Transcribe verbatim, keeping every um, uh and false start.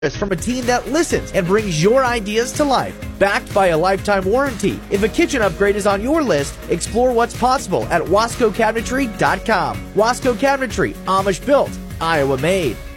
from a team that listens and brings your ideas to life. Backed by a lifetime warranty. If a kitchen upgrade is on your list, explore what's possible at Wasco Cabinetry dot com. Wasco Cabinetry, Amish built, Iowa made.